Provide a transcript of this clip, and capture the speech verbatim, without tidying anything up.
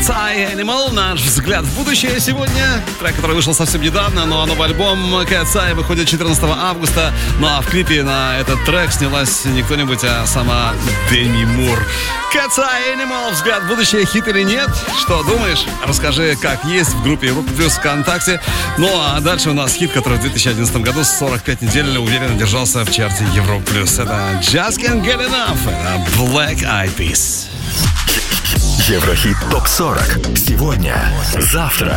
Cat's Eye Animal. Наш взгляд в будущее сегодня. Трек, который вышел совсем недавно, но новый альбом Cat's Eye выходит четырнадцатого августа. Ну а в клипе на этот трек снялась не кто-нибудь, а сама Деми Мур. Cat's Eye Animal. Взгляд в будущее, хит или нет? Что думаешь? Расскажи, как есть в группе Европа Плюс ВКонтакте. Ну а дальше у нас хит, который в две тысячи одиннадцатом году с сорок пять недель уверенно держался в чарте Европа Плюс. Это Just Can't Get Enough. Это Black Eyed Peas. Еврохит топ сорок. Сегодня, завтра.